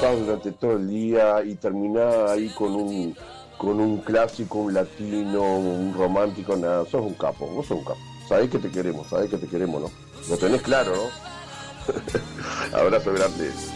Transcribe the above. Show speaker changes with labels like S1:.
S1: disfrutás durante todo el día y terminás ahí con un clásico, un latino, un romántico, nada, sos un capo, vos sos un capo. Sabés que te queremos, ¿no? Lo tenés claro, ¿no? Abrazo grande.